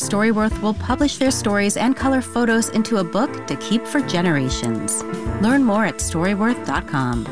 Storyworth will publish their stories and color photos into a book to keep for generations. Learn more at Storyworth.com.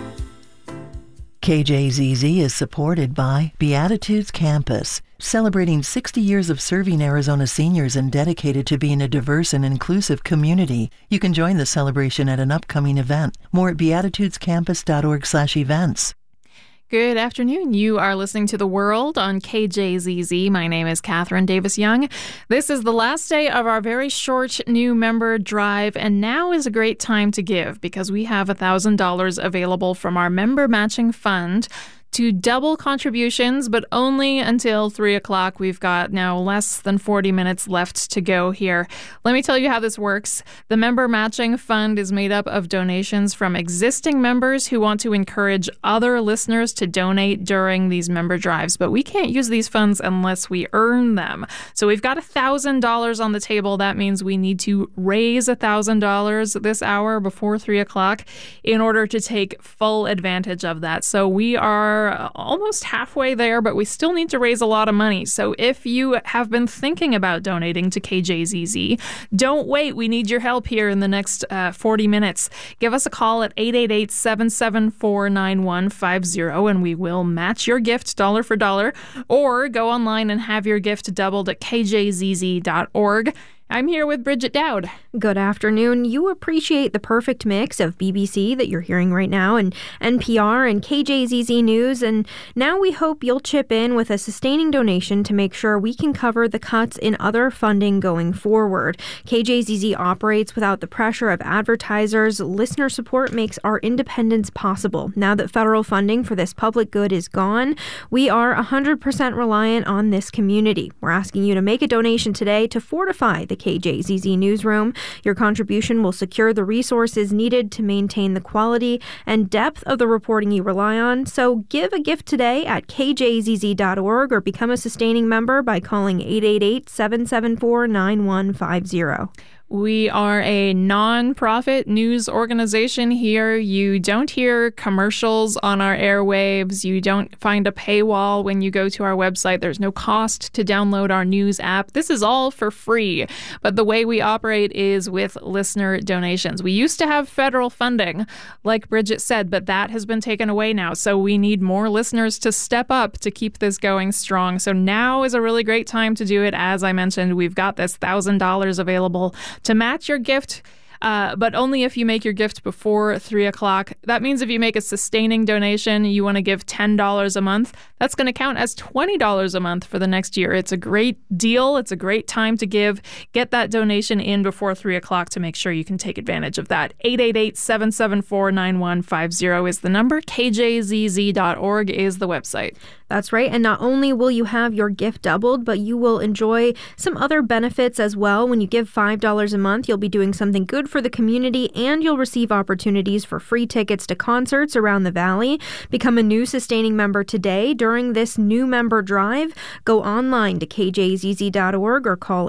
KJZZ is supported by Beatitudes Campus, celebrating 60 years of serving Arizona seniors and dedicated to being a diverse and inclusive community. You can join the celebration at an upcoming event. More at beatitudescampus.org/events. Good afternoon. You are listening to The World on KJZZ. My name is Catherine Davis-Young. This is the last day of our very short new member drive, and now is a great time to give because we have $1,000 available from our member matching fund to double contributions, but only until 3 o'clock. We've got now less than 40 minutes left to go here. Let me tell you how this works. The Member Matching Fund is made up of donations from existing members who want to encourage other listeners to donate during these member drives, but we can't use these funds unless we earn them. So we've got $1,000 on the table. That means we need to raise $1,000 this hour before 3 o'clock in order to take full advantage of that. So we are almost halfway there, but we still need to raise a lot of money. So if you have been thinking about donating to KJZZ, don't wait. We need your help here in the next 40 minutes. Give us a call at 888-774-9150, and we will match your gift dollar for dollar, or go online and have your gift doubled at kjzz.org. I'm here with Bridget Dowd. Good afternoon. You appreciate the perfect mix of BBC that you're hearing right now and NPR and KJZZ News, and now we hope you'll chip in with a sustaining donation to make sure we can cover the cuts in other funding going forward. KJZZ operates without the pressure of advertisers. Listener support makes our independence possible. Now that federal funding for this public good is gone, we are 100% reliant on this community. We're asking you to make a donation today to fortify the KJZZ newsroom. Your contribution will secure the resources needed to maintain the quality and depth of the reporting you rely on. So give a gift today at kjzz.org or become a sustaining member by calling 888-774-9150. We are a non-profit news organization here. You don't hear commercials on our airwaves. You don't find a paywall when you go to our website. There's no cost to download our news app. This is all for free. But the way we operate is with listener donations. We used to have federal funding, like Bridget said, but that has been taken away now. So we need more listeners to step up to keep this going strong. So now is a really great time to do it. As I mentioned, we've got this $1,000 available to match your gift, but only if you make your gift before 3 o'clock. That means if you make a sustaining donation, you want to give $10 a month, that's going to count as $20 a month for the next year. It's a great deal. It's a great time to give. Get that donation in before 3 o'clock to make sure you can take advantage of that. 888-774-9150 is the number. KJZZ.org is the website. That's right. And not only will you have your gift doubled, but you will enjoy some other benefits as well. When you give $5 a month, you'll be doing something good for the community, and you'll receive opportunities for free tickets to concerts around the valley. Become a new sustaining member today during this new member drive. Go online to kjzz.org or call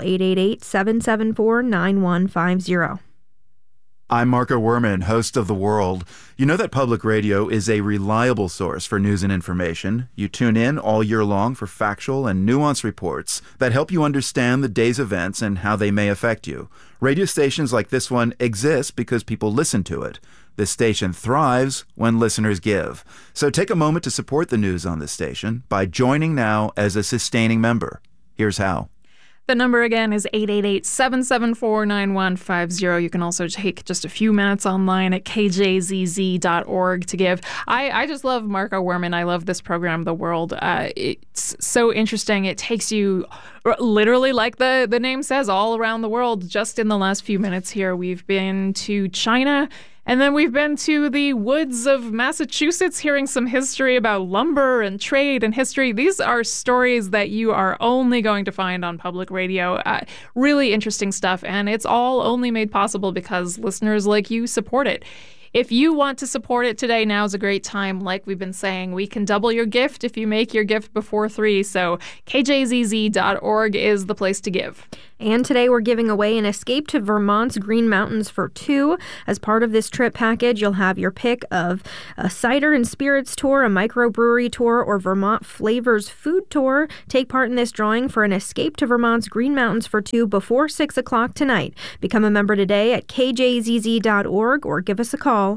888-774-9150. I'm Marco Werman, host of The World. You know that public radio is a reliable source for news and information. You tune in all year long for factual and nuanced reports that help you understand the day's events and how they may affect you. Radio stations like this one exist because people listen to it. This station thrives when listeners give. So take a moment to support the news on this station by joining now as a sustaining member. Here's how. The number again is 888-774-9150. You can also take just a few minutes online at kjzz.org to give. I just love Marco Werman. I love this program, The World. It's so interesting. It takes you literally, like the name says, all around the world. Just in the last few minutes here, we've been to China, and then we've been to the woods of Massachusetts, hearing some history about lumber and trade and history. These are stories that you are only going to find on public radio. Really interesting stuff, and it's all only made possible because listeners like you support it. If you want to support it today, now's a great time. Like we've been saying, we can double your gift if you make your gift before 3. So kjzz.org is the place to give. And today we're giving away an escape to Vermont's Green Mountains for 2. As part of this trip package, you'll have your pick of a cider and spirits tour, a microbrewery tour, or Vermont Flavors food tour. Take part in this drawing for an escape to Vermont's Green Mountains for 2 before 6 o'clock tonight. Become a member today at kjzz.org or give us a call,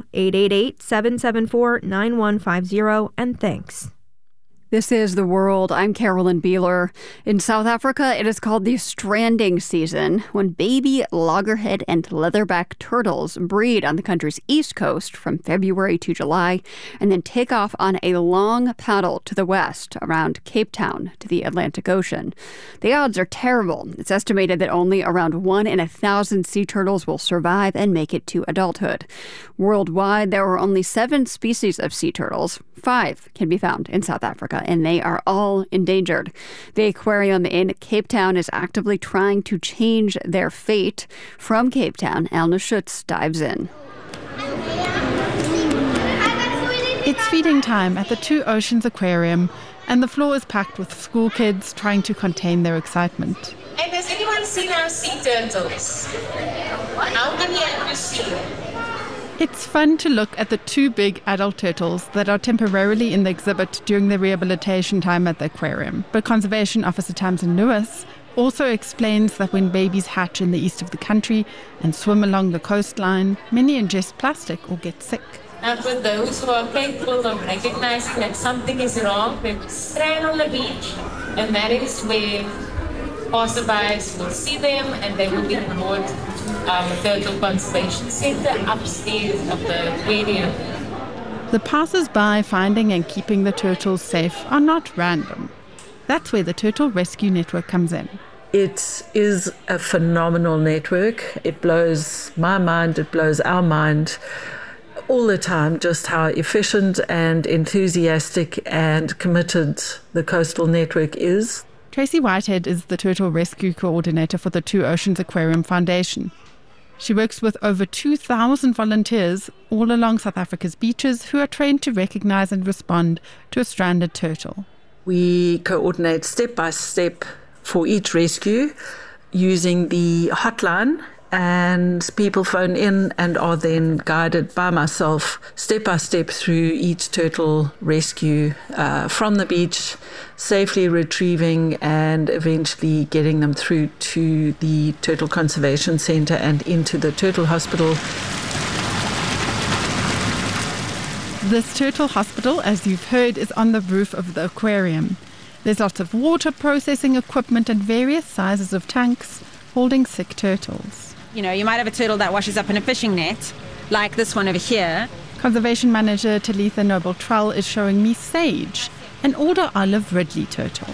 888-774-9150, and thanks. This is The World. I'm Carolyn Beeler. In South Africa, it is called the stranding season, when baby loggerhead and leatherback turtles breed on the country's east coast from February to July, and then take off on a long paddle to the west around Cape Town to the Atlantic Ocean. The odds are terrible. It's estimated that only around 1 in 1,000 sea turtles will survive and make it to adulthood. Worldwide, there are only 7 species of sea turtles. 5 can be found in South Africa, and they are all endangered. The aquarium in Cape Town is actively trying to change their fate. From Cape Town, Elna Schutz dives in. It's feeding time at the Two Oceans Aquarium, and the floor is packed with school kids trying to contain their excitement. And has anyone seen our sea turtles? How many have you seen? It's fun to look at the 2 big adult turtles that are temporarily in the exhibit during the rehabilitation time at the aquarium. But Conservation Officer Tamsin Lewis also explains that when babies hatch in the east of the country and swim along the coastline, many ingest plastic or get sick. Now, for those who are capable of recognizing that something is wrong, they stand on the beach, and that is where passerbys will see them and they will be brought to the Turtle Conservation Center upstairs of the aquarium. The passers-by finding and keeping the turtles safe are not random. That's where the Turtle Rescue Network comes in. It is a phenomenal network. It blows my mind, it blows our mind all the time, just how efficient and enthusiastic and committed the Coastal Network is. Tracy Whitehead is the Turtle Rescue Coordinator for the Two Oceans Aquarium Foundation. She works with over 2,000 volunteers all along South Africa's beaches who are trained to recognize and respond to a stranded turtle. We coordinate step by step for each rescue using the hotline, and people phone in and are then guided by myself step by step through each turtle rescue from the beach, safely retrieving and eventually getting them through to the Turtle Conservation Center and into the Turtle Hospital. This turtle hospital, as you've heard, is on the roof of the aquarium. There's lots of water processing equipment and various sizes of tanks holding sick turtles. You know, you might have a turtle that washes up in a fishing net, like this one over here. Conservation Manager Talitha Noble-Trull is showing me Sage, an older olive Ridley turtle.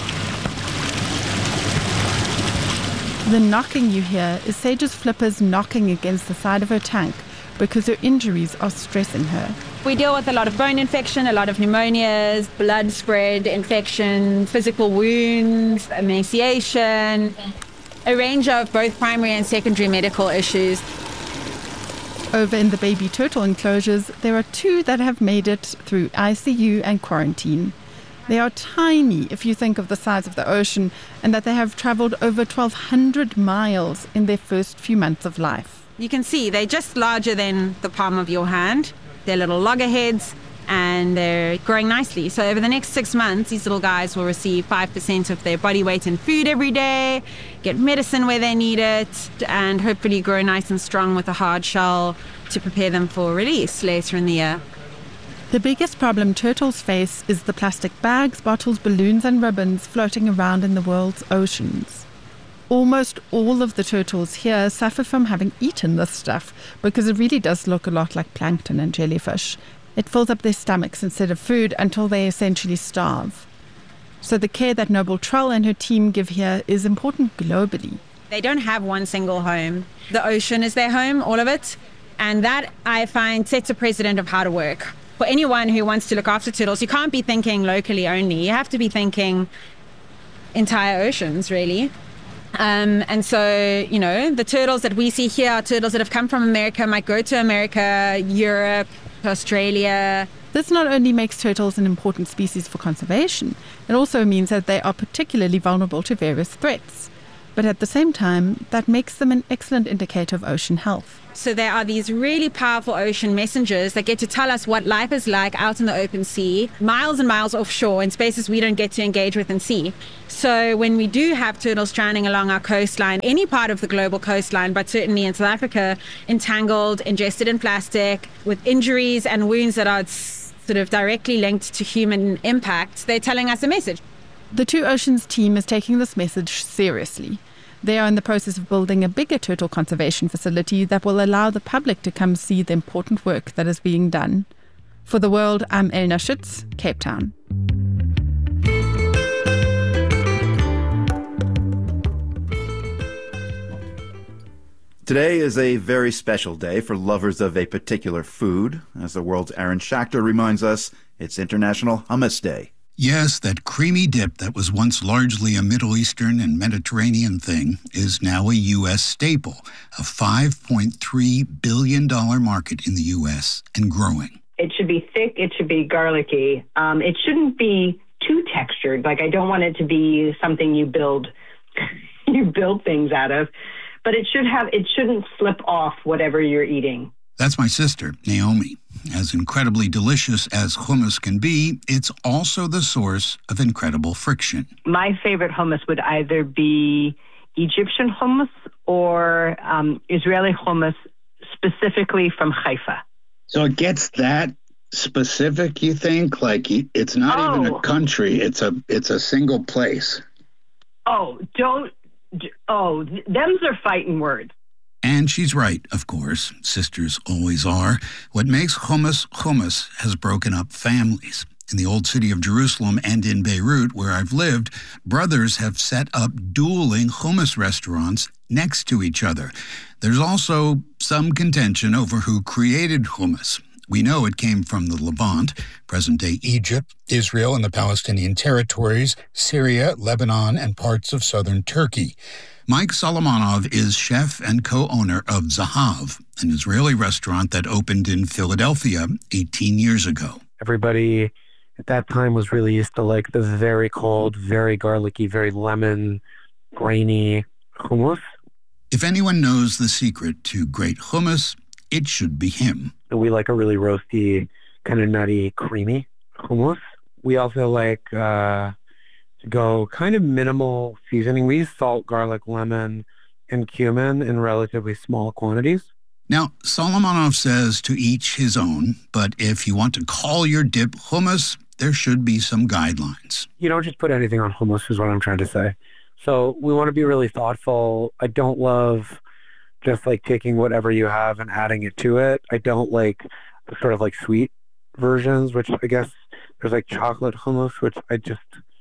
The knocking you hear is Sage's flippers knocking against the side of her tank because her injuries are stressing her. We deal with a lot of bone infection, a lot of pneumonias, blood spread, infection, physical wounds, emaciation, a range of both primary and secondary medical issues. Over in the baby turtle enclosures, there are 2 that have made it through ICU and quarantine. They are tiny if you think of the size of the ocean, and that they have traveled over 1,200 miles in their first few months of life. You can see they're just larger than the palm of your hand. They're little loggerheads, and they're growing nicely. So over the next 6 months, these little guys will receive 5% of their body weight in food every day, get medicine where they need it, and hopefully grow nice and strong with a hard shell to prepare them for release later in the year. The biggest problem turtles face is the plastic bags, bottles, balloons and ribbons floating around in the world's oceans. Almost all of the turtles here suffer from having eaten this stuff because it really does look a lot like plankton and jellyfish. It fills up their stomachs instead of food until they essentially starve. So the care that Noble-Trull and her team give here is important globally. They don't have one single home. The ocean is their home, all of it. And that, I find, sets a precedent of how to work. For anyone who wants to look after turtles, you can't be thinking locally only. You have to be thinking entire oceans, really. And so, the turtles that we see here are turtles that have come from America, might go to America, Europe, Australia. This not only makes turtles an important species for conservation, it also means that they are particularly vulnerable to various threats. But at the same time, that makes them an excellent indicator of ocean health. So there are these really powerful ocean messengers that get to tell us what life is like out in the open sea, miles and miles offshore in spaces we don't get to engage with and see. So when we do have turtles drowning along our coastline, any part of the global coastline, but certainly in South Africa, entangled, ingested in plastic, with injuries and wounds that are sort of directly linked to human impact, they're telling us a message. The Two Oceans team is taking this message seriously. They are in the process of building a bigger turtle conservation facility that will allow the public to come see the important work that is being done. For The World, I'm Elna Schütz, Cape Town. Today is a very special day for lovers of a particular food. As The World's Aaron Schachter reminds us, it's International Hummus Day. Yes, that creamy dip that was once largely a Middle Eastern and Mediterranean thing is now a U.S. staple, a $5.3 billion market in the U.S. and growing. It should be thick. It should be garlicky. It shouldn't be too textured. Like, I don't want it to be something you build things out of, but it shouldn't slip off whatever you're eating. That's my sister, Naomi. As incredibly delicious as hummus can be, it's also the source of incredible friction. My favorite hummus would either be Egyptian hummus or Israeli hummus, specifically from Haifa. So it gets that specific, you think? Like, it's not even a country, it's a single place. Them's are fighting words. And she's right, of course. Sisters always are. What makes hummus hummus has broken up families. In the old city of Jerusalem and in Beirut, where I've lived, brothers have set up dueling hummus restaurants next to each other. There's also some contention over who created hummus. We know it came from the Levant, present-day Egypt, Israel and the Palestinian territories, Syria, Lebanon, and parts of southern Turkey. Mike Solomonov is chef and co-owner of Zahav, an Israeli restaurant that opened in Philadelphia 18 years ago. Everybody at that time was really used to like the very cold, very garlicky, very lemon, grainy hummus. If anyone knows the secret to great hummus, it should be him. We like a really roasty, kind of nutty, creamy hummus. We also like to go kind of minimal seasoning. We use salt, garlic, lemon, and cumin in relatively small quantities. Now, Solomonov says to each his own, but if you want to call your dip hummus, there should be some guidelines. You don't just put anything on hummus is what I'm trying to say. So we want to be really thoughtful. I don't love just like taking whatever you have and adding it to it. I don't like the sort of like sweet versions, which I guess there's like chocolate hummus, which I just,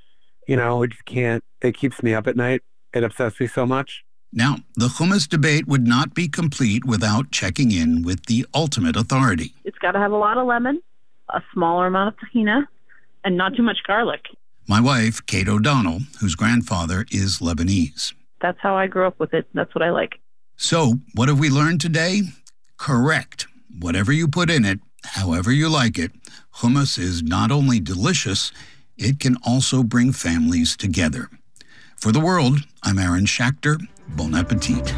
I just can't. It keeps me up at night. It upsets me so much. Now, the hummus debate would not be complete without checking in with the ultimate authority. It's got to have a lot of lemon, a smaller amount of tahina, and not too much garlic. My wife, Kate O'Donnell, whose grandfather is Lebanese. That's how I grew up with it. That's what I like. So, what have we learned today? Correct. Whatever you put in it, however you like it, hummus is not only delicious, it can also bring families together. For The World, I'm Aaron Schachter. Bon appetit.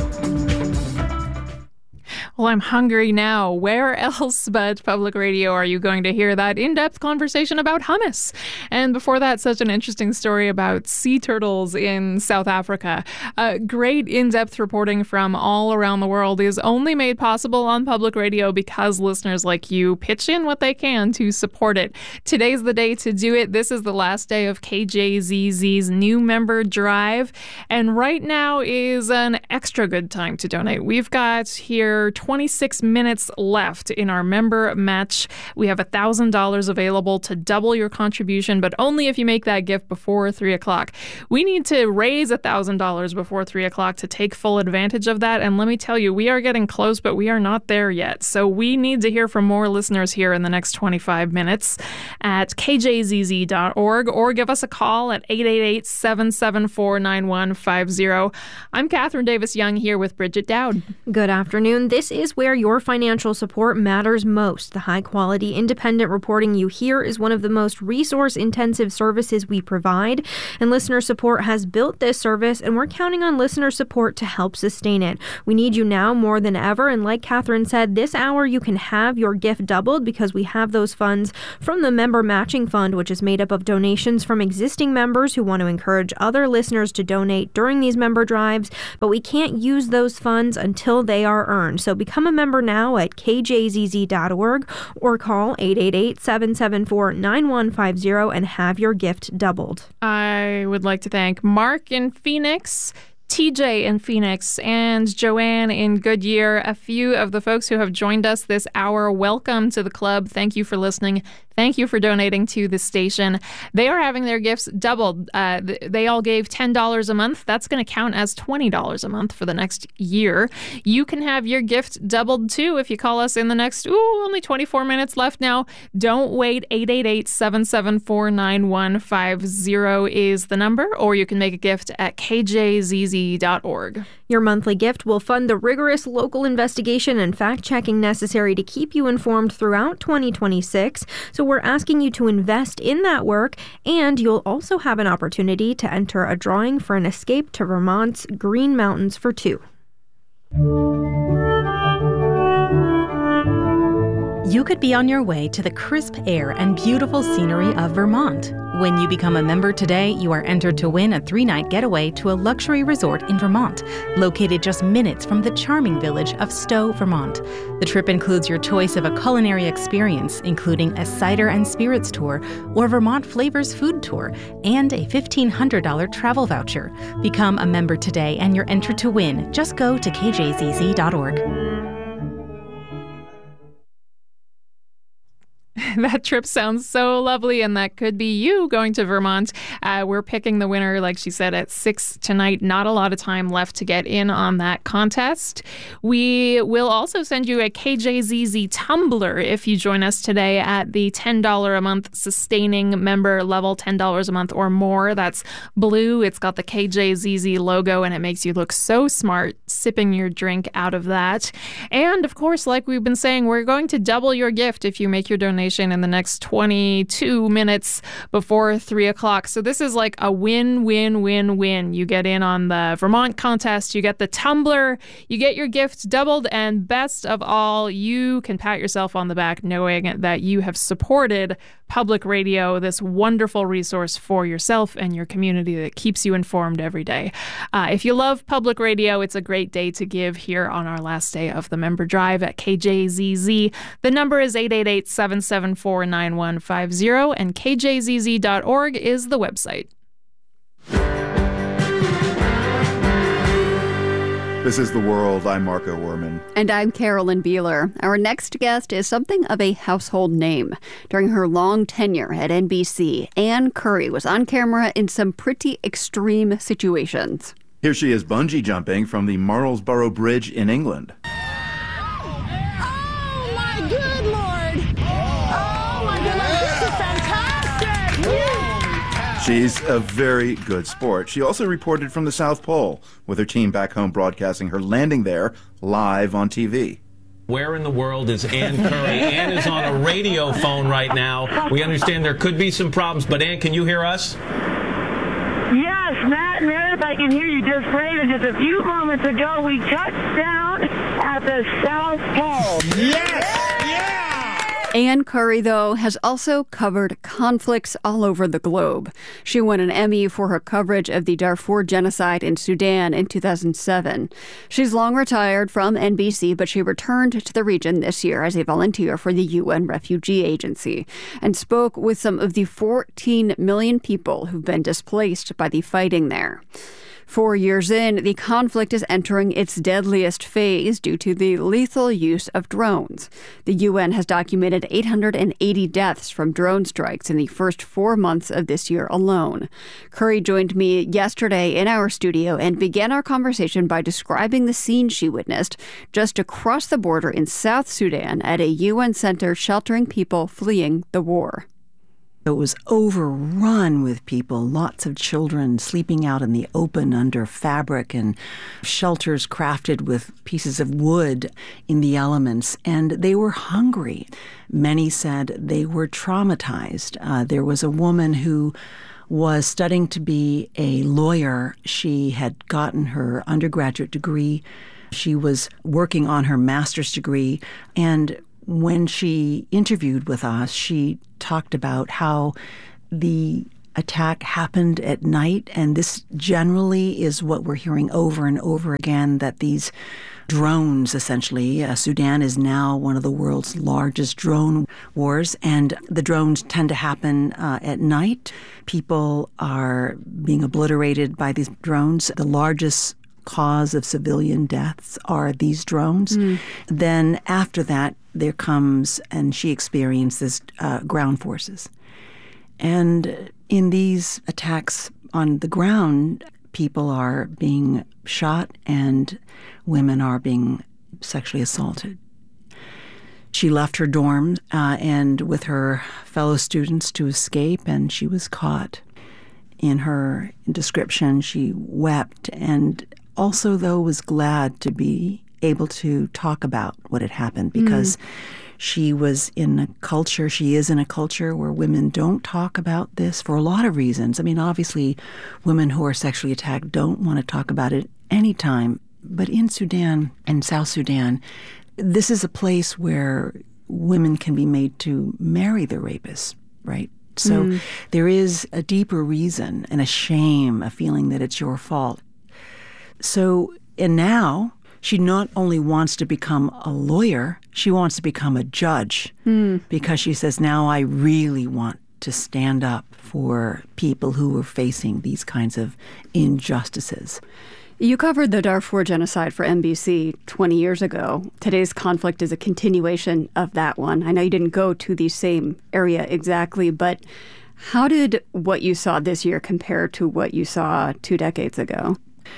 Well, I'm hungry now. Where else but public radio are you going to hear that in-depth conversation about hummus? And before that, such an interesting story about sea turtles in South Africa. Great in-depth reporting from all around the world is only made possible on public radio because listeners like you pitch in what they can to support it. Today's the day to do it. This is the last day of KJZZ's new member drive. And right now is an extra good time to donate. We've got here 26 minutes left in our member match. We have $1,000 available to double your contribution, but only if you make that gift before 3 o'clock. We need to raise $1,000 before 3 o'clock to take full advantage of that. And let me tell you, we are getting close, but we are not there yet. So we need to hear from more listeners here in the next 25 minutes at kjzz.org or give us a call at 888-774-9150. I'm Catherine Davis Young here with Bridget Dowd. Good afternoon. This is where your financial support matters most. The high-quality, independent reporting you hear is one of the most resource-intensive services we provide, and Listener Support has built this service, and we're counting on listener support to help sustain it. We need you now more than ever, and like Catherine said, this hour you can have your gift doubled because we have those funds from the Member Matching Fund, which is made up of donations from existing members who want to encourage other listeners to donate during these member drives, but we can't use those funds until they are earned. So become a member now at kjzz.org or call 888-774-9150 and have your gift doubled. I would like to thank Mark in Phoenix, TJ in Phoenix, and Joanne in Goodyear, a few of the folks who have joined us this hour. Welcome to the club. Thank you for listening. Thank you for donating to the station. They are having their gifts doubled. They all gave $10 a month. That's going to count as $20 a month for the next year. You can have your gift doubled too if you call us in the next, only 24 minutes left now. Don't wait. 888-774-9150 is the number, or you can make a gift at kjzz.org. Your monthly gift will fund the rigorous local investigation and fact-checking necessary to keep you informed throughout 2026. So we're asking you to invest in that work, and you'll also have an opportunity to enter a drawing for an escape to Vermont's Green Mountains for two. You could be on your way to the crisp air and beautiful scenery of Vermont. When you become a member today, you are entered to win a 3-night getaway to a luxury resort in Vermont, located just minutes from the charming village of Stowe, Vermont. The trip includes your choice of a culinary experience, including a cider and spirits tour or Vermont Flavors food tour, and a $1,500 travel voucher. Become a member today and you're entered to win. Just go to kjzz.org. That trip sounds so lovely, and that could be you going to Vermont. We're picking the winner, like she said, at 6 tonight. Not a lot of time left to get in on that contest. We will also send you a KJZZ tumbler if you join us today at the $10 a month sustaining member level, $10 a month or more. That's blue. It's got the KJZZ logo, and it makes you look so smart sipping your drink out of that. And, of course, like we've been saying, we're going to double your gift if you make your donation in the next 22 minutes before 3 o'clock. So this is like a win-win-win-win. You get in on the Vermont contest, you get the tumbler, you get your gift doubled, and best of all, you can pat yourself on the back knowing that you have supported public radio, this wonderful resource for yourself and your community that keeps you informed every day. If you love public radio, it's a great day to give here on our last day of the member drive at KJZZ. The number is 888-774-9150, and kjzz.org is the website. This is The World. I'm Marco Werman. And I'm Carolyn Beeler. Our next guest is something of a household name. During her long tenure at NBC, Ann Curry was on camera in some pretty extreme situations. Here she is bungee jumping from the Marlborough Bridge in England. She's a very good sport. She also reported from the South Pole, with her team back home broadcasting her landing there live on TV. Where in the world is Ann Curry? Ann is on a radio phone right now. We understand there could be some problems, but Ann, can you hear us? Yes, Matt and Meredith, I can hear you just great. And just a few moments ago, we touched down at the South Pole. Yes! Ann Curry, though, has also covered conflicts all over the globe. She won an Emmy for her coverage of the Darfur genocide in Sudan in 2007. She's long retired from NBC, but she returned to the region this year as a volunteer for the UN Refugee Agency and spoke with some of the 14 million people who've been displaced by the fighting there. 4 years in, the conflict is entering its deadliest phase due to the lethal use of drones. The UN has documented 880 deaths from drone strikes in the first 4 months of this year alone. Curry joined me yesterday in our studio and began our conversation by describing the scene she witnessed just across the border in South Sudan at a UN center sheltering people fleeing the war. It was overrun with people, lots of children sleeping out in the open under fabric and shelters crafted with pieces of wood in the elements. And they were hungry. Many said they were traumatized. There was a woman who was studying to be a lawyer. She had gotten her undergraduate degree. She was working on her master's degree. And when she interviewed with us, she talked about how the attack happened at night, and this generally is what we're hearing over and over again, that these drones, essentially, Sudan is now one of the world's largest drone wars, and the drones tend to happen at night. People are being obliterated by these drones. The largest cause of civilian deaths are these drones. Then after that, there comes, and she experiences ground forces. And in these attacks on the ground, people are being shot and women are being sexually assaulted. She left her dorm and with her fellow students to escape, and she was caught. In her description, she wept and also, though, was glad to be able to talk about what had happened, because she is in a culture where women don't talk about this for a lot of reasons. I mean, obviously, women who are sexually attacked don't want to talk about it anytime. But in Sudan and South Sudan, this is a place where women can be made to marry their rapists, right? So there is a deeper reason and a shame, a feeling that it's your fault. So, and now she not only wants to become a lawyer, she wants to become a judge, because she says, now I really want to stand up for people who are facing these kinds of injustices. You covered the Darfur genocide for NBC 20 years ago. Today's conflict is a continuation of that one. I know you didn't go to the same area exactly, but how did what you saw this year compare to what you saw 2 decades ago?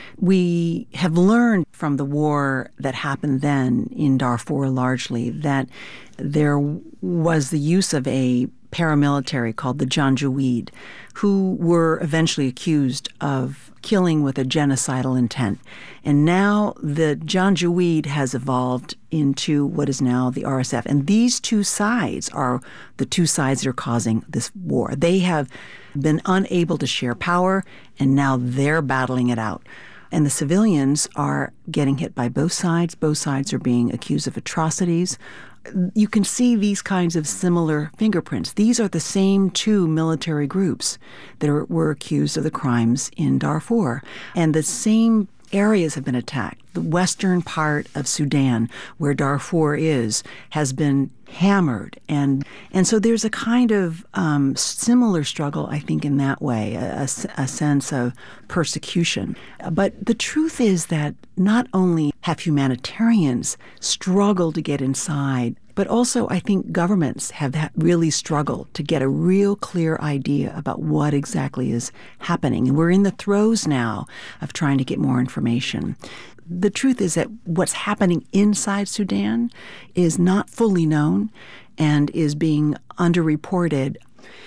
We have learned from the war that happened then in Darfur largely that there was the use of a paramilitary called the Janjaweed, who were eventually accused of killing with a genocidal intent. And now the Janjaweed has evolved into what is now the RSF. And these two sides are the two sides that are causing this war. They have been unable to share power, and now they're battling it out. And the civilians are getting hit by both sides. Both sides are being accused of atrocities. You can see these kinds of similar fingerprints. These are the same two military groups that were accused of the crimes in Darfur. And the same areas have been attacked. The western part of Sudan, where Darfur is, has been hammered. And so there's a kind of similar struggle, I think, in that way, a sense of persecution. But the truth is that not only have humanitarians struggled to get inside, but also I think governments have really struggled to get a real clear idea about what exactly is happening. And we're in the throes now of trying to get more information. The truth is that what's happening inside Sudan is not fully known and is being underreported.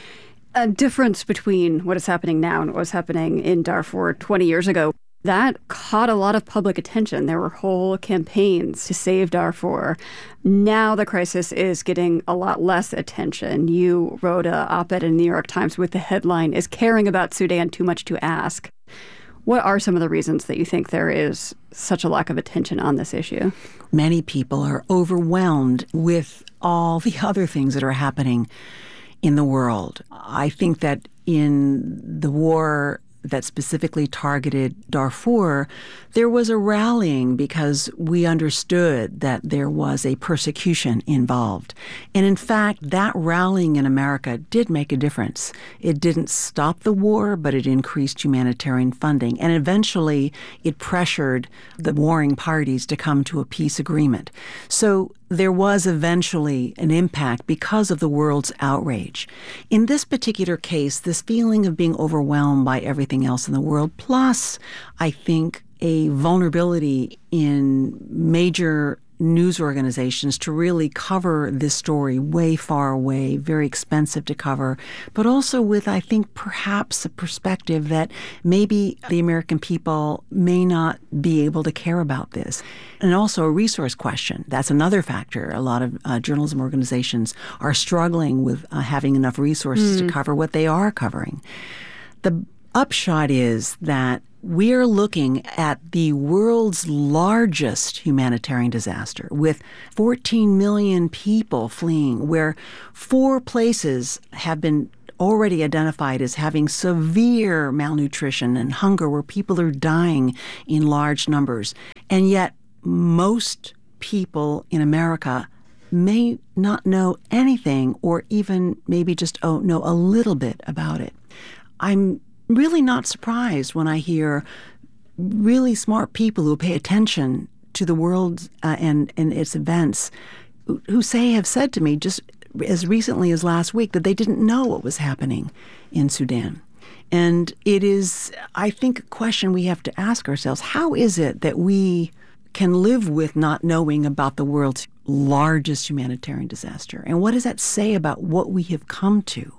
A difference between what is happening now and what was happening in Darfur 20 years ago, that caught a lot of public attention. There were whole campaigns to save Darfur. Now the crisis is getting a lot less attention. You wrote an op-ed in the New York Times with the headline, "Is Caring About Sudan Too Much to Ask?" What are some of the reasons that you think there is such a lack of attention on this issue? Many people are overwhelmed with all the other things that are happening in the world. I think that in the war that specifically targeted Darfur, there was a rallying because we understood that there was a persecution involved. And in fact, that rallying in America did make a difference. It didn't stop the war, but it increased humanitarian funding. And eventually, it pressured the warring parties to come to a peace agreement. So there was eventually an impact because of the world's outrage. In this particular case, this feeling of being overwhelmed by everything else in the world, plus, I think, a vulnerability in major news organizations to really cover this story way far away, very expensive to cover, but also with, I think, perhaps a perspective that maybe the American people may not be able to care about this. And also a resource question. That's another factor. A lot of journalism organizations are struggling with having enough resources to cover what they are covering. The upshot is that we're looking at the world's largest humanitarian disaster with 14 million people fleeing, where 4 places have been already identified as having severe malnutrition and hunger, where people are dying in large numbers. And yet most people in America may not know anything or even maybe just know a little bit about it. I'm really not surprised when I hear really smart people who pay attention to the world and its events who have said to me just as recently as last week that they didn't know what was happening in Sudan. And it is, I think, a question we have to ask ourselves. How is it that we can live with not knowing about the world's largest humanitarian disaster? And what does that say about what we have come to?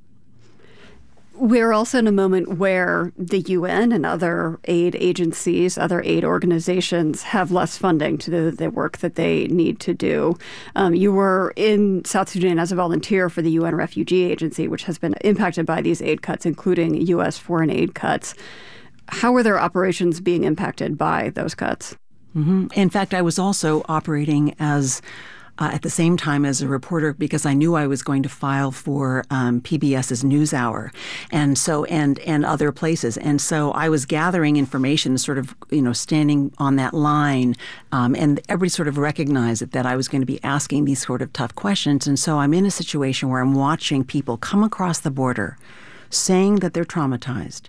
We're also in a moment where the UN and other aid agencies, other aid organizations have less funding to do the work that they need to do. You were in South Sudan as a volunteer for the UN Refugee Agency, which has been impacted by these aid cuts, including U.S. foreign aid cuts. How are their operations being impacted by those cuts? Mm-hmm. In fact, I was also operating as at the same time as a reporter because I knew I was going to file for PBS's NewsHour and other places. And so I was gathering information, sort of, standing on that line. And everybody sort of recognized that I was going to be asking these sort of tough questions. And so I'm in a situation where I'm watching people come across the border saying that they're traumatized,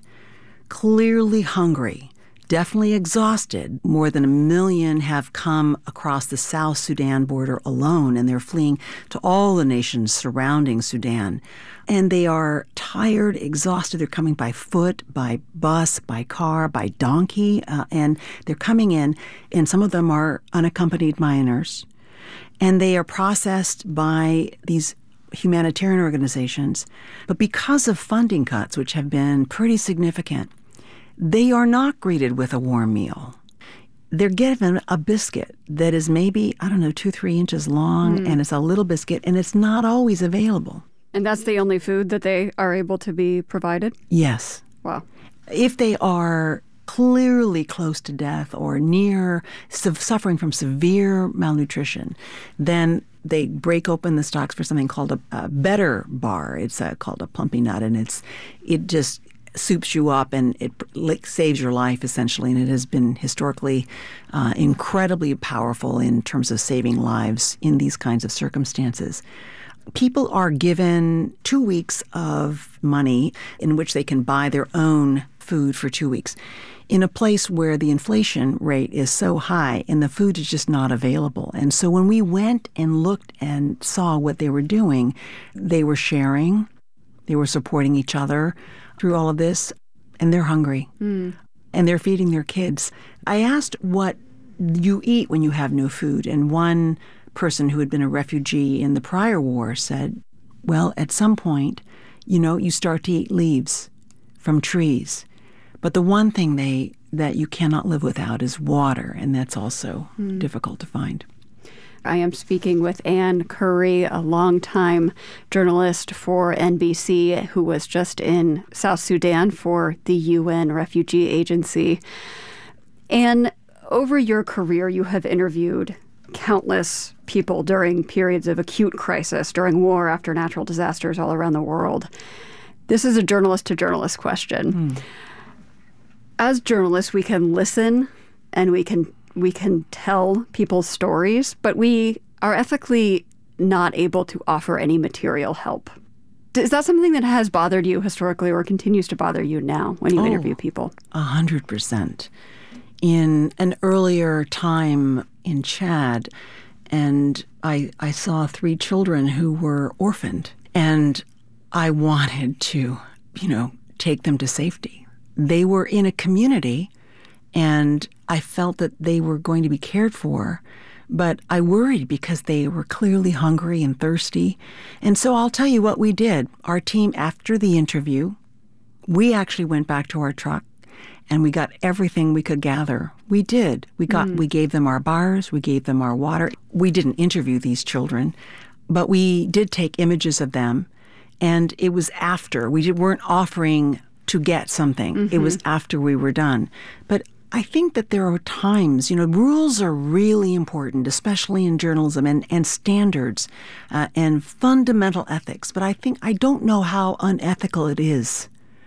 clearly hungry, definitely exhausted. More than 1 million have come across the South Sudan border alone, and they're fleeing to all the nations surrounding Sudan. And they are tired, exhausted. They're coming by foot, by bus, by car, by donkey, and they're coming in, and some of them are unaccompanied minors. And they are processed by these humanitarian organizations. But because of funding cuts, which have been pretty significant, they are not greeted with a warm meal. They're given a biscuit that is maybe, 2-3 inches long, and it's a little biscuit, and it's not always available. And that's the only food that they are able to be provided? Yes. Wow. If they are clearly close to death or near suffering from severe malnutrition, then they break open the stocks for something called a better bar. It's called a plumpy nut, and it just soups you up and it saves your life, essentially. And it has been historically incredibly powerful in terms of saving lives in these kinds of circumstances. People are given 2 weeks of money in which they can buy their own food for 2 weeks in a place where the inflation rate is so high and the food is just not available. And so when we went and looked and saw what they were doing, they were sharing, they were supporting each other through all of this, and they're hungry, and they're feeding their kids. I asked what you eat when you have no food, and one person who had been a refugee in the prior war said, well, at some point, you start to eat leaves from trees. But the one thing that you cannot live without is water, and that's also difficult to find. I am speaking with Ann Curry, a longtime journalist for NBC who was just in South Sudan for the UN Refugee Agency. And over your career, you have interviewed countless people during periods of acute crisis, during war, after natural disasters all around the world. This is a journalist-to-journalist question. as journalists, we can listen and we can tell people's stories, but we are ethically not able to offer any material help. Is that something that has bothered you historically or continues to bother you now when you interview people? 100%. In an earlier time in Chad, and I saw 3 children who were orphaned, and I wanted to, take them to safety. They were in a community, and I felt that they were going to be cared for, but I worried because they were clearly hungry and thirsty. And so I'll tell you what we did. Our team, after the interview, we actually went back to our truck and we got everything we could gather. We did. We gave them our bars, we gave them our water. We didn't interview these children, but we did take images of them. And it was after. We weren't offering to get something. Mm-hmm. It was after we were done. But I think that there are times, rules are really important, especially in journalism, and standards and fundamental ethics. But I don't know how unethical it is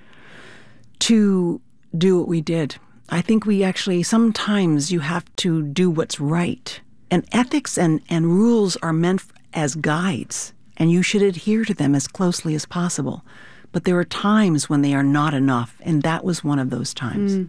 to do what we did. I think sometimes you have to do what's right. And ethics and rules are meant as guides, and you should adhere to them as closely as possible. But there are times when they are not enough, and that was one of those times.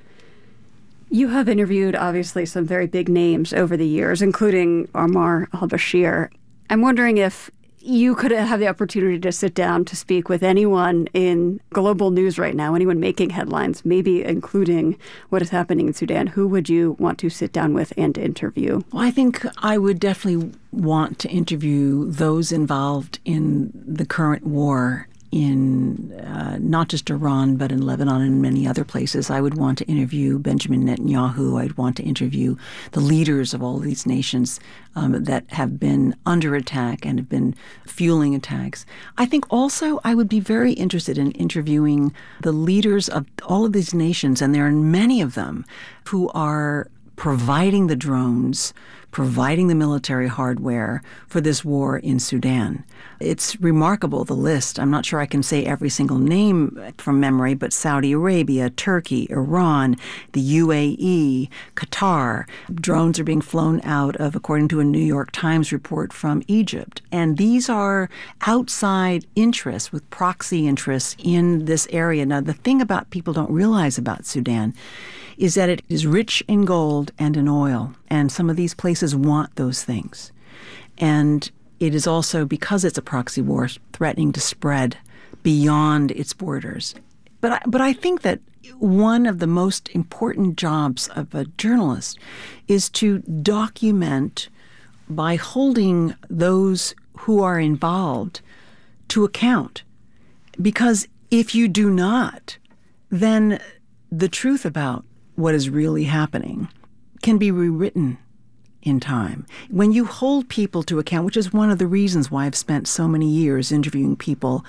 You have interviewed, obviously, some very big names over the years, including Omar al-Bashir. I'm wondering if you could have the opportunity to sit down to speak with anyone in global news right now, anyone making headlines, maybe including what is happening in Sudan. Who would you want to sit down with and interview? Well, I think I would definitely want to interview those involved in the current war in not just Iran, but in Lebanon and many other places. I would want to interview Benjamin Netanyahu. I'd want to interview the leaders of all these nations that have been under attack and have been fueling attacks. I think also I would be very interested in interviewing the leaders of all of these nations, and there are many of them, who are providing the drones, providing the military hardware for this war in Sudan. It's remarkable, the list. I'm not sure I can say every single name from memory, but Saudi Arabia, Turkey, Iran, the UAE, Qatar. Drones are being flown out of, according to a New York Times report, from Egypt. And these are outside interests with proxy interests in this area. Now, the thing about people don't realize about Sudan is that it is rich in gold and in oil, and some of these places want those things. And it is also, because it's a proxy war, threatening to spread beyond its borders. But I think that one of the most important jobs of a journalist is to document by holding those who are involved to account. Because if you do not, then the truth about what is really happening can be rewritten in time. When you hold people to account, which is one of the reasons why I've spent so many years interviewing people,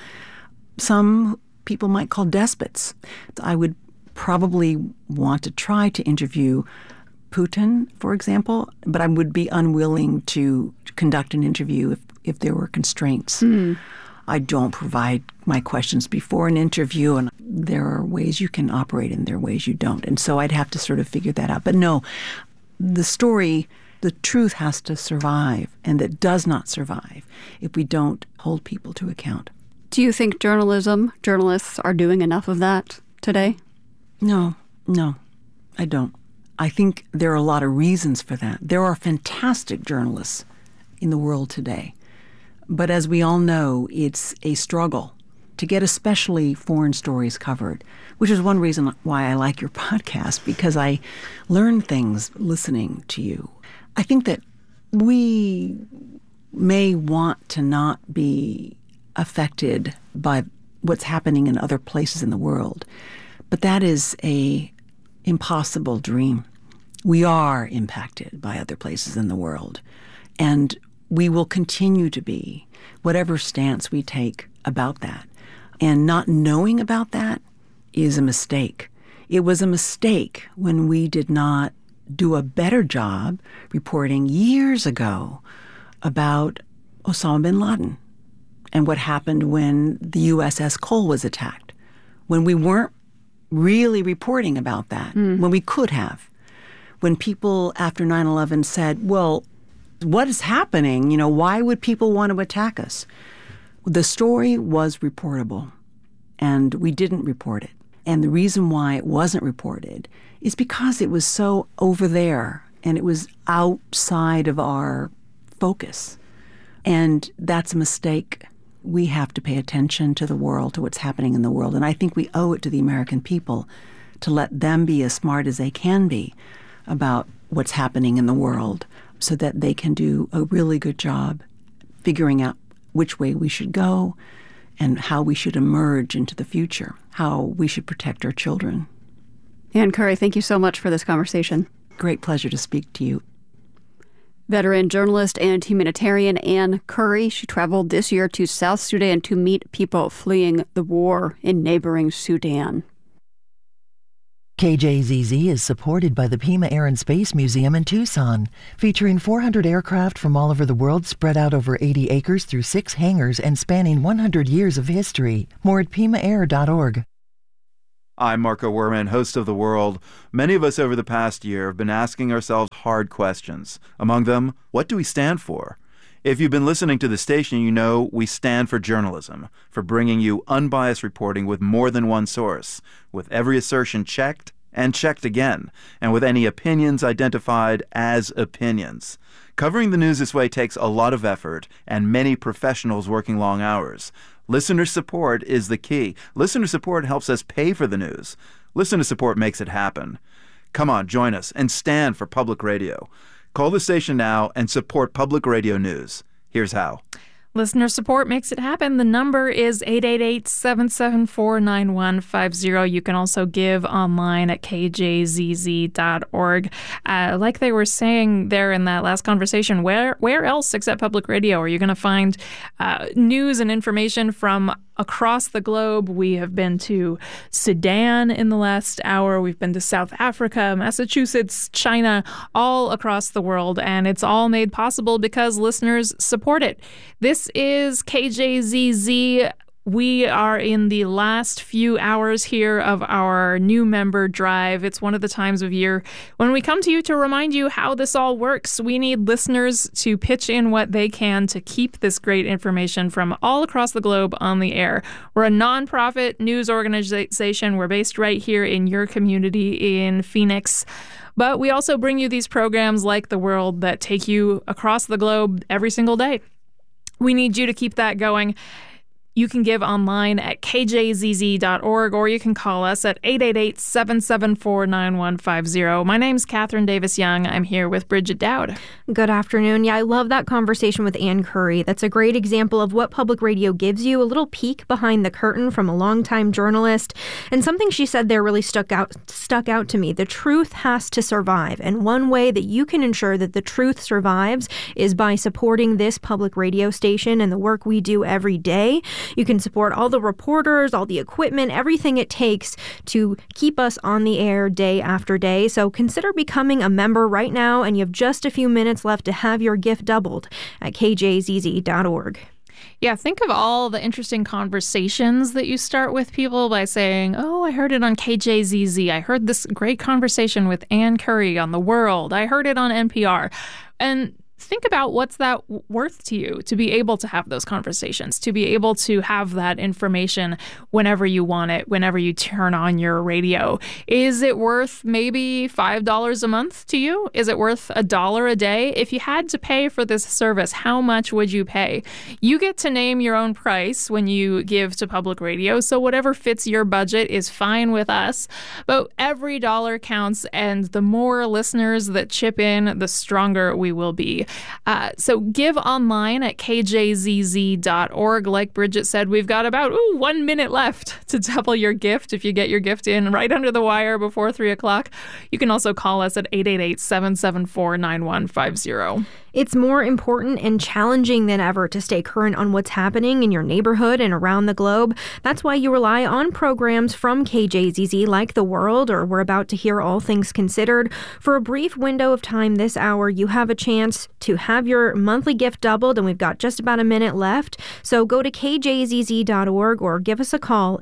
some people might call despots. I would probably want to try to interview Putin, for example, but I would be unwilling to conduct an interview if there were constraints. I don't provide my questions before an interview, and there are ways you can operate and there are ways you don't. And so I'd have to sort of figure that out. But no, the story, the truth has to survive, and it does not survive if we don't hold people to account. Do you think journalists are doing enough of that today? No, I don't. I think there are a lot of reasons for that. There are fantastic journalists in the world today. But as we all know, it's a struggle to get especially foreign stories covered, which is one reason why I like your podcast, because I learn things listening to you. I think that we may want to not be affected by what's happening in other places in the world, but that is an impossible dream. We are impacted by other places in the world, and we will continue to be, whatever stance we take about that. And not knowing about that is a mistake. It was a mistake when we did not do a better job reporting years ago about Osama bin Laden and what happened when the USS Cole was attacked. When we weren't really reporting about that when we could have. When people after 9/11 said, well, what is happening? Why would people want to attack us? The story was reportable, and we didn't report it. And the reason why it wasn't reported is because it was so over there, and it was outside of our focus. And that's a mistake. We have to pay attention to the world, to what's happening in the world. And I think we owe it to the American people to let them be as smart as they can be about what's happening in the world so that they can do a really good job figuring out which way we should go and how we should emerge into the future, how we should protect our children. Ann Curry, thank you so much for this conversation. Great pleasure to speak to you. Veteran journalist and humanitarian Ann Curry. She traveled this year to South Sudan to meet people fleeing the war in neighboring Sudan. KJZZ is supported by the Pima Air and Space Museum in Tucson, featuring 400 aircraft from all over the world spread out over 80 acres through 6 hangars and spanning 100 years of history. More at PimaAir.org. I'm Marco Werman, host of The World. Many of us over the past year have been asking ourselves hard questions. Among them, what do we stand for? If you've been listening to the station, you know we stand for journalism, for bringing you unbiased reporting with more than one source, with every assertion checked and checked again, and with any opinions identified as opinions. Covering the news this way takes a lot of effort and many professionals working long hours. Listener support is the key. Listener support helps us pay for the news. Listener support makes it happen. Come on, join us and stand for public radio. Call the station now and support public radio news. Here's how. Listener support makes it happen. The number is 888-774-9150. You can also give online at kjzz.org. Like they were saying there in that last conversation, where else except public radio are you going to find news and information from across the globe? We have been to Sudan in the last hour. We've been to South Africa, Massachusetts, China, all across the world. And it's all made possible because listeners support it. This is KJZZ. We are in the last few hours here of our new member drive. It's one of the times of year when we come to you to remind you how this all works. We need listeners to pitch in what they can to keep this great information from all across the globe on the air. We're a nonprofit news organization. We're based right here in your community in Phoenix. But we also bring you these programs like The World that take you across the globe every single day. We need you to keep that going. You can give online at kjzz.org, or you can call us at 888-774-9150. My name's Catherine Davis Young. I'm here with Bridget Dowd. Good afternoon. Yeah, I love that conversation with Ann Curry. That's a great example of what public radio gives you, a little peek behind the curtain from a longtime journalist. And something she said there really stuck out to me. The truth has to survive. And one way that you can ensure that the truth survives is by supporting this public radio station and the work we do every day. You can support all the reporters, all the equipment, everything it takes to keep us on the air day after day. So consider becoming a member right now, and you have just a few minutes left to have your gift doubled at kjzz.org. Yeah, think of all the interesting conversations that you start with people by saying, oh, I heard it on KJZZ. I heard this great conversation with Ann Curry on The World. I heard it on NPR. And think about what's that worth to you, to be able to have those conversations, to be able to have that information whenever you want it, whenever you turn on your radio. Is it worth maybe $5 a month to you? Is it worth $1 a day? If you had to pay for this service, how much would you pay? You get to name your own price when you give to public radio, so whatever fits your budget is fine with us. But every dollar counts, and the more listeners that chip in, the stronger we will be. So give online at kjzz.org. Like Bridget said, we've got about 1 minute left to double your gift if you get your gift in right under the wire before 3 o'clock. You can also call us at 888-774-9150. It's more important and challenging than ever to stay current on what's happening in your neighborhood and around the globe. That's why you rely on programs from KJZZ like The World, or we're about to hear All Things Considered. For a brief window of time this hour, you have a chance to have your monthly gift doubled, and we've got just about a minute left. So go to kjzz.org or give us a call,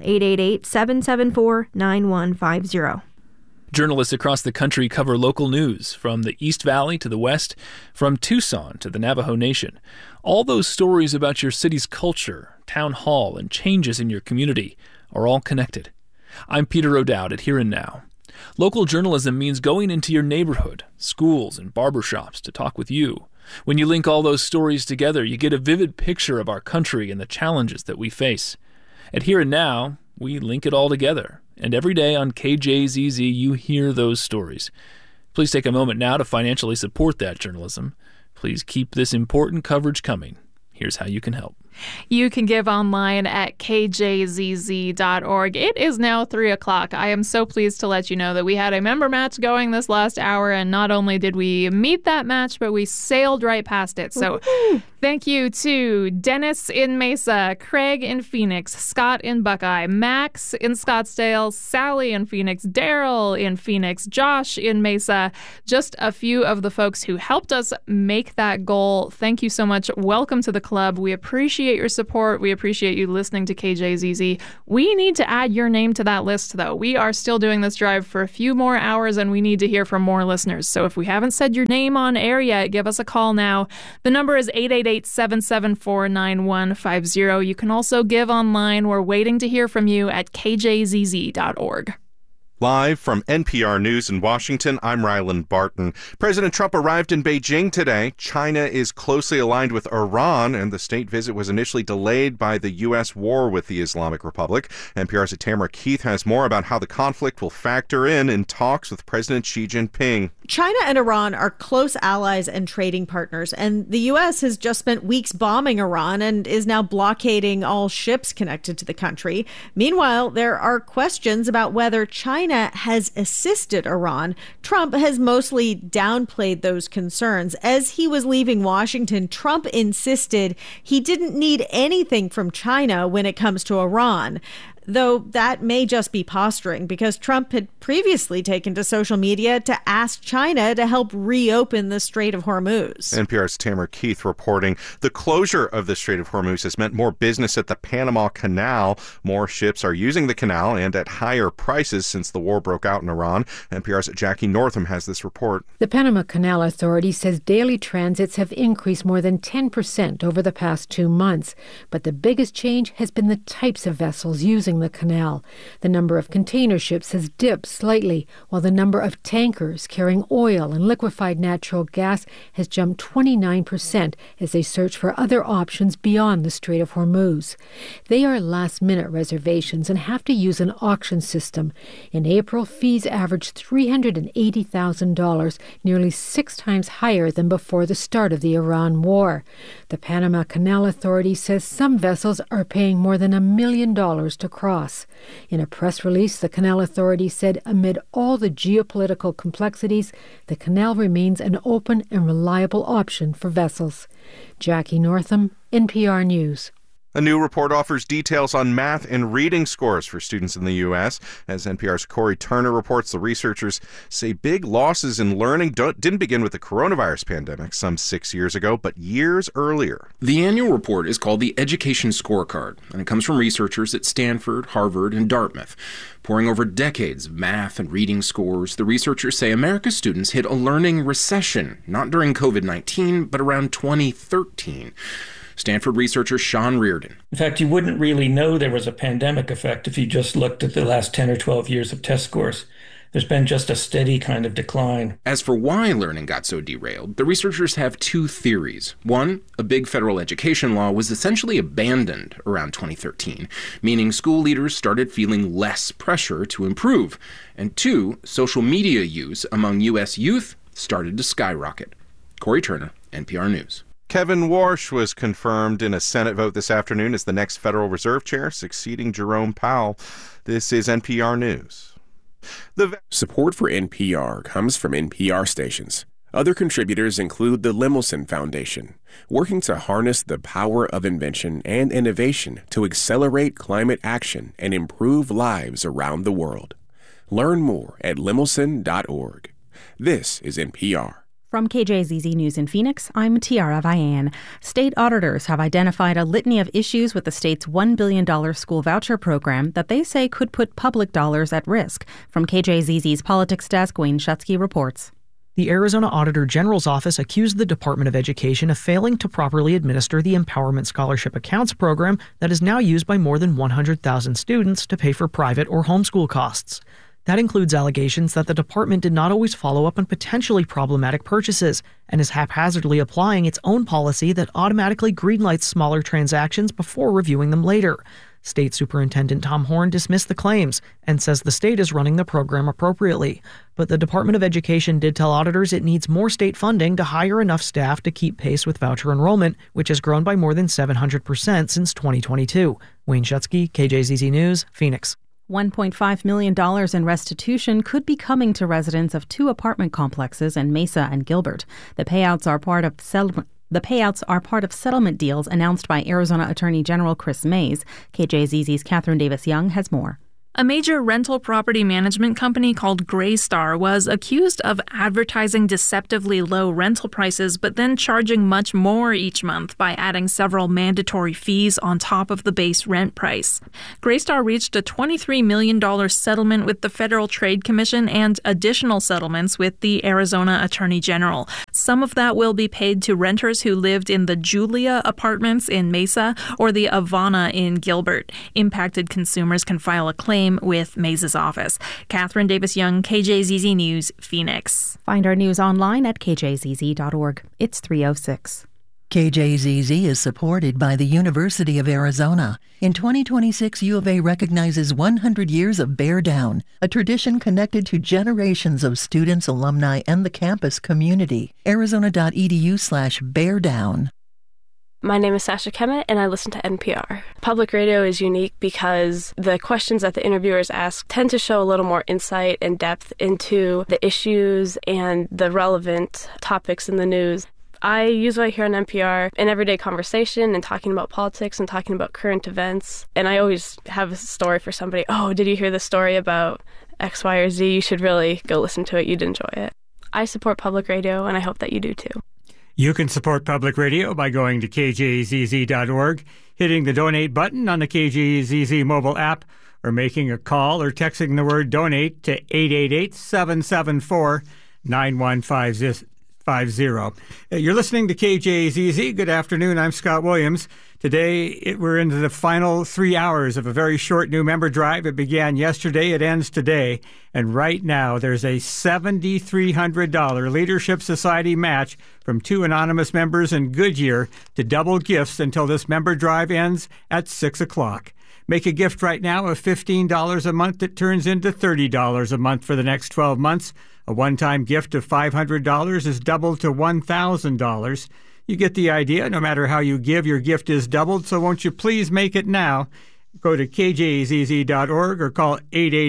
888-774-9150. Journalists across the country cover local news, from the East Valley to the West, from Tucson to the Navajo Nation. All those stories about your city's culture, town hall, and changes in your community are all connected. I'm Peter O'Dowd at Here and Now. Local journalism means going into your neighborhood, schools, and barbershops to talk with you. When you link all those stories together, you get a vivid picture of our country and the challenges that we face. At Here and Now, we link it all together. And every day on KJZZ, you hear those stories. Please take a moment now to financially support that journalism. Please keep this important coverage coming. Here's how you can help. You can give online at kjzz.org. It is now 3 o'clock. I am so pleased to let you know that we had a member match going this last hour, and not only did we meet that match, but we sailed right past it. So thank you to Dennis in Mesa, Craig in Phoenix, Scott in Buckeye, Max in Scottsdale, Sally in Phoenix, Daryl in Phoenix, Josh in Mesa, just a few of the folks who helped us make that goal. Thank you so much. Welcome to the club. We appreciate your support. We appreciate you listening to KJZZ. We need to add your name to that list, though. We are still doing this drive for a few more hours, and we need to hear from more listeners. So if we haven't said your name on air yet, give us a call now. The number is 888-774-9150. You can also give online. We're waiting to hear from you at kjzz.org. Live from NPR News in Washington, I'm Ryland Barton. President Trump arrived in Beijing today. China is closely aligned with Iran, and the state visit was initially delayed by the U.S. war with the Islamic Republic. NPR's Tamara Keith has more about how the conflict will factor in talks with President Xi Jinping. China and Iran are close allies and trading partners, and the U.S. has just spent weeks bombing Iran and is now blockading all ships connected to the country. Meanwhile, there are questions about whether China has assisted Iran. Trump has mostly downplayed those concerns. As he was leaving Washington, Trump insisted he didn't need anything from China when it comes to Iran. Though that may just be posturing, because Trump had previously taken to social media to ask China to help reopen the Strait of Hormuz. NPR's Tamara Keith reporting the closure of the Strait of Hormuz has meant more business at the Panama Canal. More ships are using the canal and at higher prices since the war broke out in Iran. NPR's Jackie Northam has this report. The Panama Canal Authority says daily transits have increased more than 10% over the past 2 months. But the biggest change has been the types of vessels using the canal. The number of container ships has dipped slightly, while the number of tankers carrying oil and liquefied natural gas has jumped 29% as they search for other options beyond the Strait of Hormuz. They are last-minute reservations and have to use an auction system. In April, fees averaged $380,000, nearly 6 times higher than before the start of the Iran war. The Panama Canal Authority says some vessels are paying more than $1 million to cross. In a press release, the Canal Authority said amid all the geopolitical complexities, the canal remains an open and reliable option for vessels. Jackie Northam, NPR News. A new report offers details on math and reading scores for students in the U.S. As NPR's Corey Turner reports, the researchers say big losses in learning didn't begin with the coronavirus pandemic some 6 years ago, but years earlier. The annual report is called the Education Scorecard, and it comes from researchers at Stanford, Harvard, and Dartmouth. Poring over decades of math and reading scores, the researchers say America's students hit a learning recession, not during COVID-19, but around 2013. Stanford researcher Sean Reardon. In fact, you wouldn't really know there was a pandemic effect if you just looked at the last 10 or 12 years of test scores. There's been just a steady kind of decline. As for why learning got so derailed, the researchers have 2 theories. One, a big federal education law was essentially abandoned around 2013, meaning school leaders started feeling less pressure to improve. And 2, social media use among U.S. youth started to skyrocket. Corey Turner, NPR News. Kevin Warsh was confirmed in a Senate vote this afternoon as the next Federal Reserve Chair, succeeding Jerome Powell. This is NPR News. Support for NPR comes from NPR stations. Other contributors include the Lemelson Foundation, working to harness the power of invention and innovation to accelerate climate action and improve lives around the world. Learn more at lemelson.org. This is NPR. From KJZZ News in Phoenix, I'm Tiara Vian. State auditors have identified a litany of issues with the state's $1 billion school voucher program that they say could put public dollars at risk. From KJZZ's Politics Desk, Wayne Shutsky reports. The Arizona Auditor General's office accused the Department of Education of failing to properly administer the Empowerment Scholarship Accounts program that is now used by more than 100,000 students to pay for private or homeschool costs. That includes allegations that the department did not always follow up on potentially problematic purchases and is haphazardly applying its own policy that automatically greenlights smaller transactions before reviewing them later. State Superintendent Tom Horn dismissed the claims and says the state is running the program appropriately. But the Department of Education did tell auditors it needs more state funding to hire enough staff to keep pace with voucher enrollment, which has grown by more than 700% since 2022. Wayne Shutsky, KJZZ News, Phoenix. $1.5 million in restitution could be coming to residents of two apartment complexes in Mesa and Gilbert. The payouts are part of settlement deals announced by Arizona Attorney General Chris Mays. KJZZ's Catherine Davis Young has more. A major rental property management company called Greystar was accused of advertising deceptively low rental prices, but then charging much more each month by adding several mandatory fees on top of the base rent price. Greystar reached a $23 million settlement with the Federal Trade Commission and additional settlements with the Arizona Attorney General. Some of that will be paid to renters who lived in the Julia apartments in Mesa or the Avana in Gilbert. Impacted consumers can file a claim with Mays' office. Catherine Davis Young, KJZZ News, Phoenix. Find our news online at kjzz.org. It's 3:06. KJZZ is supported by the University of Arizona. In 2026, U of A recognizes 100 years of Bear Down, a tradition connected to generations of students, alumni, and the campus community. Arizona.edu/beardown. My name is Sasha Kemet, and I listen to NPR. Public radio is unique because the questions that the interviewers ask tend to show a little more insight and depth into the issues and the relevant topics in the news. I use what I hear on NPR in everyday conversation and talking about politics and talking about current events. And I always have a story for somebody. Oh, did you hear the story about X, Y, or Z? You should really go listen to it. You'd enjoy it. I support public radio, and I hope that you do too. You can support public radio by going to kjzz.org, hitting the donate button on the KJZZ mobile app, or making a call or texting the word donate to 888-774-9150. You're listening to KJZZ. Good afternoon. I'm Scott Williams. Today, we're into the final 3 hours of a very short new member drive. It began yesterday. It ends today. And right now, there's a $7,300 Leadership Society match from two anonymous members in Goodyear to double gifts until this member drive ends at 6 o'clock. Make a gift right now of $15 a month that turns into $30 a month for the next 12 months. A one-time gift of $500 is doubled to $1,000. You get the idea. No matter how you give, your gift is doubled, so won't you please make it now? Go to kjzz.org or call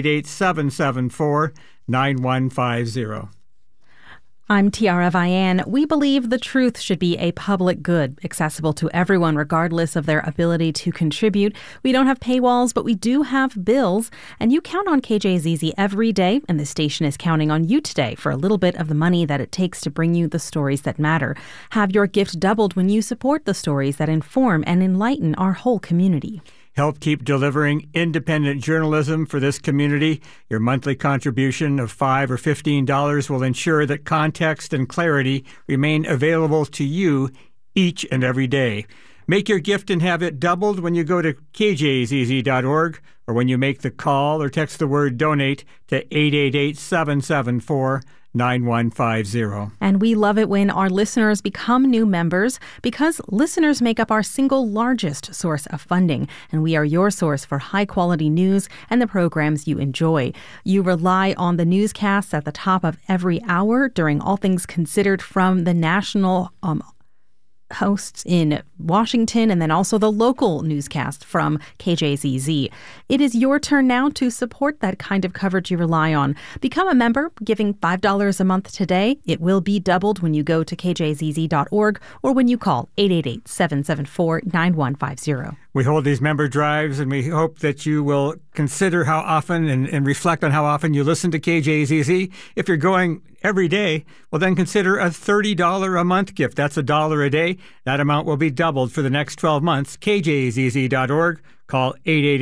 888-774-9150. I'm Tiara Vian. We believe the truth should be a public good, accessible to everyone regardless of their ability to contribute. We don't have paywalls, but we do have bills. And you count on KJZZ every day, and the station is counting on you today for a little bit of the money that it takes to bring you the stories that matter. Have your gift doubled when you support the stories that inform and enlighten our whole community. Help keep delivering independent journalism for this community. Your monthly contribution of $5 or $15 will ensure that context and clarity remain available to you each and every day. Make your gift and have it doubled when you go to kjzz.org or when you make the call or text the word donate to 888-774-9150. And we love it when our listeners become new members because listeners make up our single largest source of funding, and we are your source for high-quality news and the programs you enjoy. You rely on the newscasts at the top of every hour during All Things Considered from the National hosts in Washington, and then also the local newscast from KJZZ. It is your turn now to support that kind of coverage you rely on. Become a member, giving $5 a month today. It will be doubled when you go to kjzz.org or when you call 888-774-9150. We hold these member drives, and we hope that you will consider how often and reflect on how often you listen to KJZZ. If you're going every day, well, then consider a $30 a month gift. That's $1 a day. That amount will be doubled for the next 12 months. KJZZ.org. Call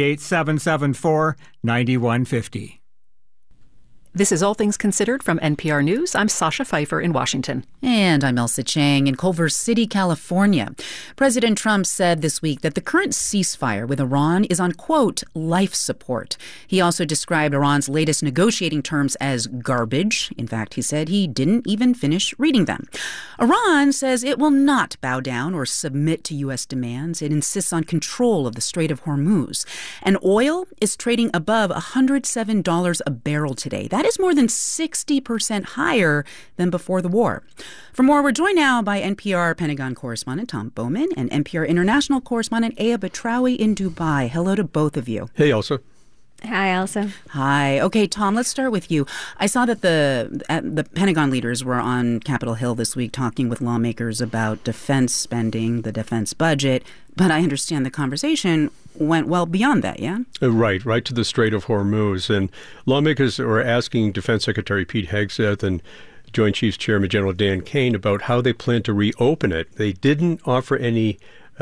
888-774-9150. This is All Things Considered from NPR News. I'm Sasha Pfeiffer in Washington. And I'm Elsa Chang in Culver City, California. President Trump said this week that the current ceasefire with Iran is on, quote, life support. He also described Iran's latest negotiating terms as garbage. In fact, he said he didn't even finish reading them. Iran says it will not bow down or submit to U.S. demands. It insists on control of the Strait of Hormuz. And oil is trading above $107 a barrel today. That is more than 60% higher than before the war. For more, we're joined now by NPR Pentagon correspondent Tom Bowman and NPR international correspondent Aya Batrawi in Dubai. Hello to both of you. Hey, Elsa. Hi, Elsa. Hi. Okay, Tom, let's start with you. I saw that the Pentagon leaders were on Capitol Hill this week talking with lawmakers about defense spending, the defense budget, but I understand the conversation went well beyond that, yeah? Right to the Strait of Hormuz. And lawmakers are asking Defense Secretary Pete Hegseth and Joint Chiefs Chairman General Dan Kane about how they plan to reopen it. They didn't offer any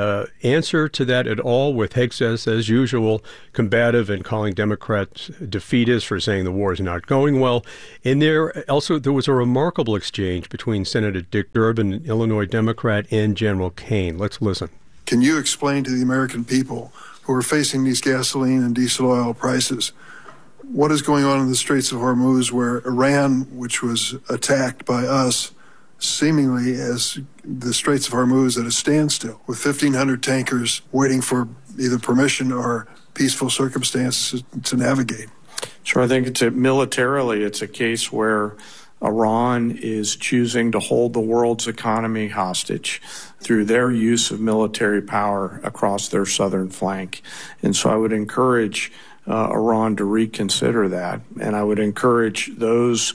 answer to that at all, with Hegseth, as usual, combative and calling Democrats defeatists for saying the war is not going well. And there was a remarkable exchange between Senator Dick Durbin, an Illinois Democrat, and General Kane. Let's listen. Can you explain to the American people who are facing these gasoline and diesel oil prices what is going on in the Straits of Hormuz, where Iran, which was attacked by us, seemingly as the Straits of Hormuz at a standstill, with 1,500 tankers waiting for either permission or peaceful circumstances to navigate? Sure, I think militarily it's a case where Iran is choosing to hold the world's economy hostage through their use of military power across their southern flank. And so I would encourage Iran to reconsider that. And I would encourage those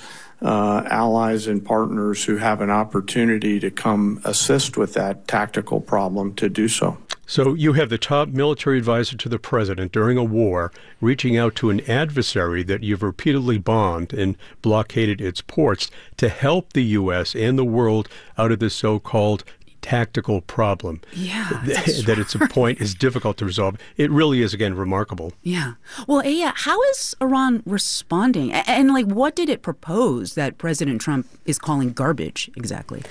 allies and partners who have an opportunity to come assist with that tactical problem to do so. So you have the top military advisor to the president during a war reaching out to an adversary that you've repeatedly bombed and blockaded its ports to help the U.S. and the world out of this so-called tactical problem. Yeah, that it's a point is difficult to resolve. It really is, again, remarkable. Yeah. Well, Aya, how is Iran responding? And what did it propose that President Trump is calling garbage exactly?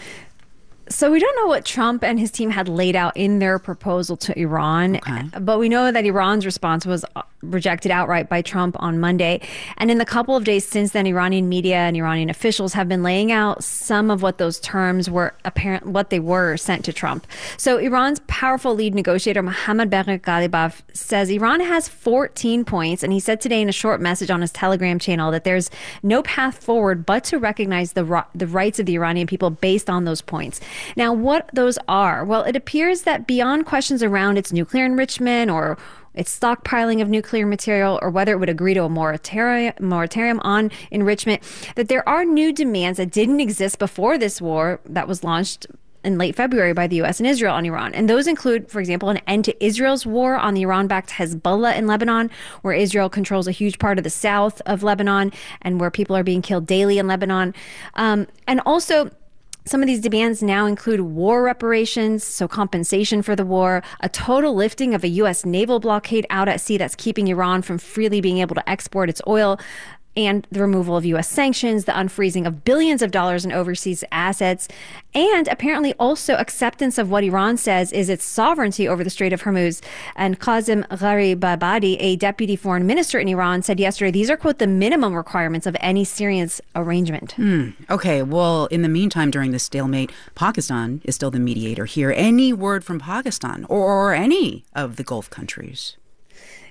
So we don't know what Trump and his team had laid out in their proposal to Iran, but we know that Iran's response was rejected outright by Trump on Monday. And in the couple of days since then, Iranian media and Iranian officials have been laying out some of what those terms were, what they were sent to Trump. So Iran's powerful lead negotiator, Mohammad Bagher Ghalibaf, says Iran has 14 points. And he said today in a short message on his Telegram channel that there's no path forward but to recognize the rights of the Iranian people based on those points. Now, what those are? Well, it appears that beyond questions around its nuclear enrichment or its stockpiling of nuclear material, or whether it would agree to a moratorium on enrichment, that there are new demands that didn't exist before this war that was launched in late February by the U.S. and Israel on Iran. And those include, for example, an end to Israel's war on the Iran-backed Hezbollah in Lebanon, where Israel controls a huge part of the south of Lebanon and where people are being killed daily in Lebanon. And also, some of these demands now include war reparations, so compensation for the war, a total lifting of a U.S. naval blockade out at sea that's keeping Iran from freely being able to export its oil, and the removal of U.S. sanctions, the unfreezing of billions of dollars in overseas assets, and apparently also acceptance of what Iran says is its sovereignty over the Strait of Hormuz. And Qasem Gharibabadi, a deputy foreign minister in Iran, said yesterday these are, quote, the minimum requirements of any serious arrangement. Okay, well, in the meantime, during this stalemate, Pakistan is still the mediator here. Any word from Pakistan or any of the Gulf countries?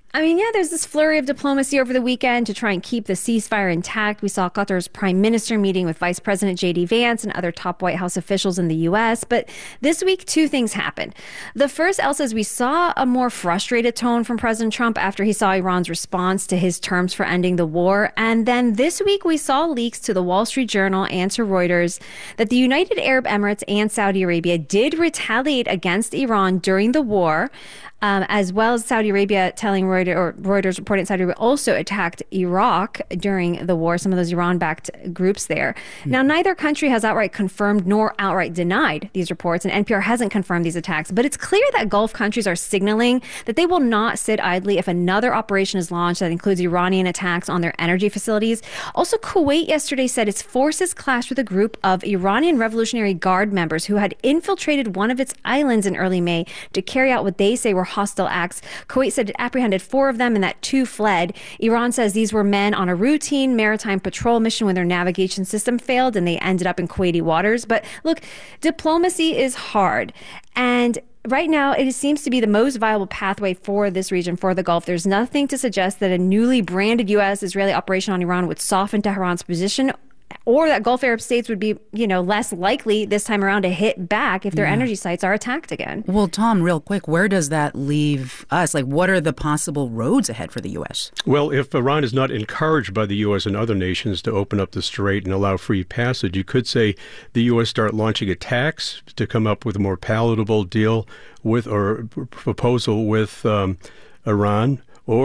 I mean, yeah, there's this flurry of diplomacy over the weekend to try and keep the ceasefire intact. We saw Qatar's prime minister meeting with Vice President J.D. Vance and other top White House officials in the U.S. But this week, two things happened. The first, Elsa, is we saw a more frustrated tone from President Trump after he saw Iran's response to his terms for ending the war. And then this week, we saw leaks to the Wall Street Journal and to Reuters that the United Arab Emirates and Saudi Arabia did retaliate against Iran during the war. As well as Saudi Arabia telling Reuters reporting Saudi Arabia also attacked Iraq during the war, some of those Iran-backed groups there. Now, neither country has outright confirmed nor outright denied these reports, and NPR hasn't confirmed these attacks. But it's clear that Gulf countries are signaling that they will not sit idly if another operation is launched that includes Iranian attacks on their energy facilities. Also, Kuwait yesterday said its forces clashed with a group of Iranian Revolutionary Guard members who had infiltrated one of its islands in early May to carry out what they say were hostile acts. Kuwait said it apprehended 4 of them and that 2 fled. Iran says these were men on a routine maritime patrol mission when their navigation system failed and they ended up in Kuwaiti waters. But look, diplomacy is hard. And right now, it seems to be the most viable pathway for this region, for the Gulf. There's nothing to suggest that a newly branded U.S.-Israeli operation on Iran would soften Tehran's position, or that Gulf Arab states would be, less likely this time around to hit back if their energy sites are attacked again. Well, Tom, real quick, where does that leave us? Like, what are the possible roads ahead for the U.S.? Well, if Iran is not encouraged by the U.S. and other nations to open up the strait and allow free passage, you could say the U.S. start launching attacks to come up with a more palatable deal with or proposal with Iran.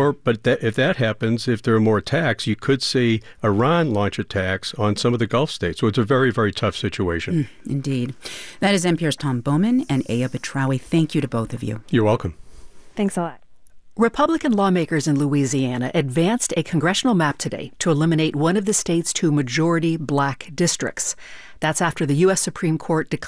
If that happens, if there are more attacks, you could see Iran launch attacks on some of the Gulf states. So it's a very, very tough situation. Indeed. That is NPR's Tom Bowman and Aya Betrawi. Thank you to both of you. You're welcome. Thanks a lot. Republican lawmakers in Louisiana advanced a congressional map today to eliminate one of the state's 2 majority black districts. That's after the U.S. Supreme Court declared